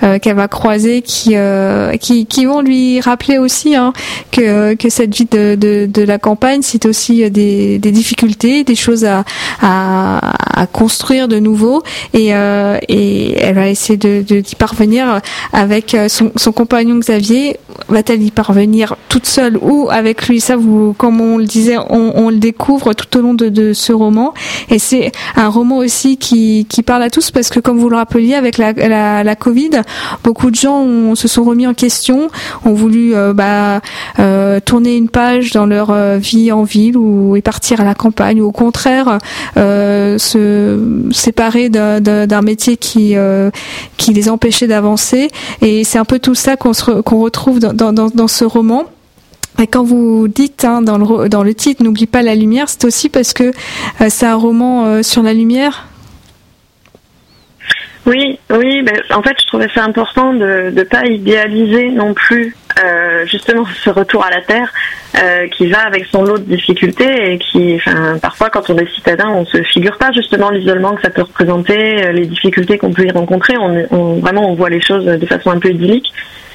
qu'elle va croiser, qui vont lui rappeler aussi que cette vie de la campagne, c'est aussi des difficultés, des choses à construire de nouveau, et elle va essayer d'y parvenir avec son compagnon Xavier. Va-t-elle y parvenir toute seule ou avec lui? Ça, comme on le disait, on le découvre tout au long de ce roman, et c'est un roman aussi qui parle à tous, parce que comme vous le rappeliez, avec la Covid, beaucoup de gens se sont remis en question, ont voulu tourner une page dans leur vie en ville et partir à la campagne, ou au contraire se séparer d'un métier qui les empêchait d'avancer. Et c'est un peu tout ça qu'on retrouve dans ce roman. Et quand vous dites dans le titre, n'oublie pas la lumière, c'est aussi parce que c'est un roman sur la lumière. Oui, en fait, je trouvais ça important de pas idéaliser non plus justement ce retour à la terre qui va avec son lot de difficultés, et qui, parfois quand on est citadin, on se figure pas justement l'isolement que ça peut représenter, les difficultés qu'on peut y rencontrer. On voit les choses de façon un peu idyllique,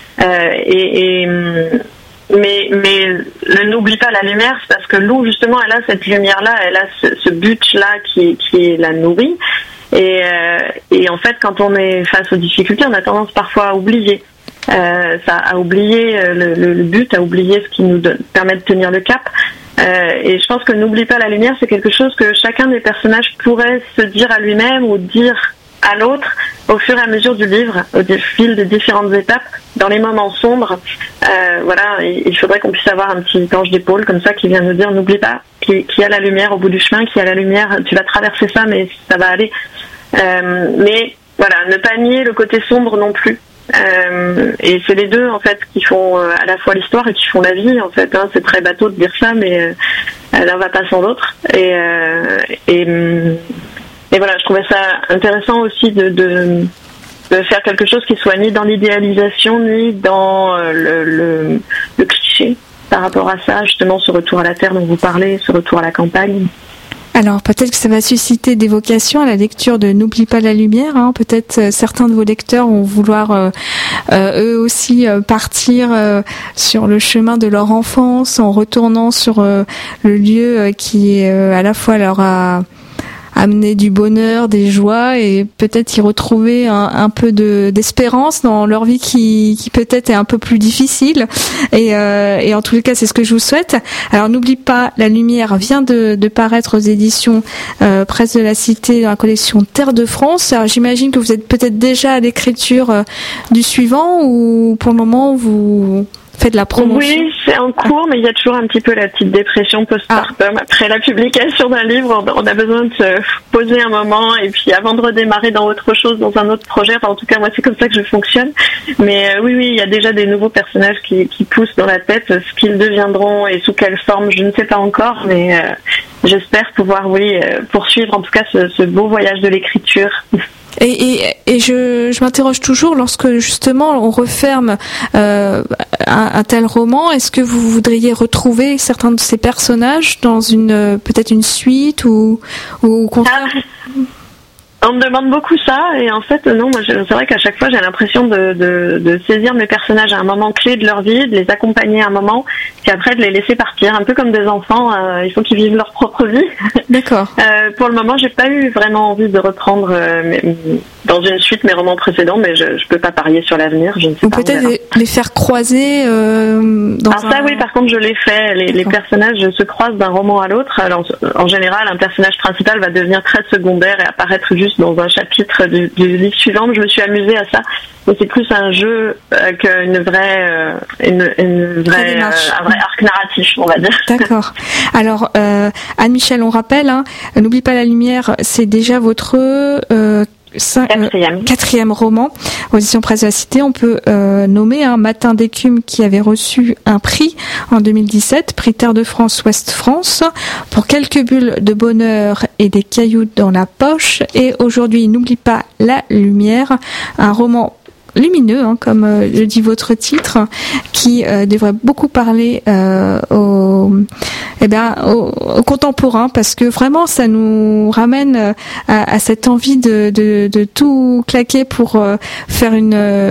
mais n'oublie pas la lumière, c'est parce que Lou, justement, elle a cette lumière-là, elle a ce but-là qui la nourrit. Et en fait, quand on est face aux difficultés, on a tendance parfois à oublier à oublier le but, à oublier ce qui nous permet de tenir le cap. Et je pense que n'oublie pas la lumière, c'est quelque chose que chacun des personnages pourrait se dire à lui-même ou dire à l'autre au fur et à mesure du livre, au fil des différentes étapes, dans les moments sombres. Il faudrait qu'on puisse avoir un petit ange d'épaule comme ça qui vient nous dire n'oublie pas qu'il y a la lumière au bout du chemin, qu'il y a la lumière, tu vas traverser ça, mais ça va aller. Mais voilà, ne pas nier le côté sombre non plus. Et c'est les deux en fait qui font à la fois l'histoire et qui font la vie en fait. C'est très bateau de dire ça, mais l'un va pas sans l'autre. Et voilà, je trouvais ça intéressant aussi de faire quelque chose qui soit ni dans l'idéalisation ni dans le cliché par rapport à ça, justement, ce retour à la terre dont vous parlez, ce retour à la campagne. Alors peut-être que ça va susciter des vocations à la lecture de N'oublie pas la lumière. Peut-être certains de vos lecteurs vont vouloir eux aussi partir sur le chemin de leur enfance en retournant sur le lieu qui à la fois leur a amené du bonheur, des joies, et peut-être y retrouver un peu d'espérance dans leur vie qui peut-être est un peu plus difficile. Et en tous les cas, c'est ce que je vous souhaite. Alors n'oublie pas, la lumière vient de paraître aux éditions Presse de la Cité dans la collection Terre de France. Alors j'imagine que vous êtes peut-être déjà à l'écriture du suivant, ou pour le moment vous faites de la promotion? Oui, c'est en cours, mais il y a toujours un petit peu la petite dépression post-partum. Après la publication d'un livre, on a besoin de se poser un moment, et puis avant de redémarrer dans autre chose, dans un autre projet. En tout cas, moi, c'est comme ça que je fonctionne. Mais oui, il y a déjà des nouveaux personnages qui poussent dans la tête. Ce qu'ils deviendront et sous quelle forme, je ne sais pas encore, mais j'espère pouvoir, poursuivre en tout cas ce beau voyage de l'écriture. Et je m'interroge toujours, lorsque justement on referme un tel roman, est-ce que vous voudriez retrouver certains de ces personnages dans peut-être une suite, ou au contraire? On me demande beaucoup ça, et en fait non, moi c'est vrai qu'à chaque fois j'ai l'impression de saisir mes personnages à un moment clé de leur vie, de les accompagner à un moment, puis après de les laisser partir, un peu comme des enfants. Il faut qu'ils vivent leur propre vie. D'accord. Pour le moment, j'ai pas eu vraiment envie de reprendre dans une suite mes romans précédents, mais je peux pas parier sur l'avenir. Je ne sais ou pas. Ou peut-être les faire croiser dans ça oui, par contre je l'ai fait. Les personnages se croisent d'un roman à l'autre. Alors en général, un personnage principal va devenir très secondaire et apparaître juste dans un chapitre du livre suivant. Je me suis amusée à ça. Mais c'est plus un jeu qu'une vraie, un vrai arc narratif, on va dire. D'accord. Alors, Anne-Michel, on rappelle, N'oublie pas la lumière, c'est déjà votre quatrième roman aux éditions Presse de la Cité. On peut nommer Matin d'écume, qui avait reçu un prix en 2017, prix Terre de France Ouest France, pour quelques bulles de bonheur et des cailloux dans la poche. Et aujourd'hui, N'oublie pas la lumière, un roman lumineux, comme le dit votre titre, qui devrait beaucoup parler aux contemporains, parce que vraiment ça nous ramène à cette envie de tout claquer pour faire une